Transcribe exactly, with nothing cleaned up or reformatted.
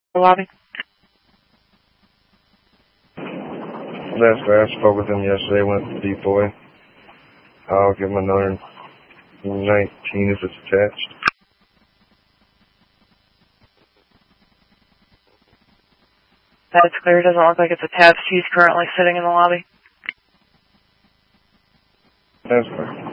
Lobby. That's fair. I spoke with him yesterday. Went to depoy. I'll give him another nineteen if it's attached. That's clear. It doesn't look like it's attached. He's currently sitting in the lobby. That's fair.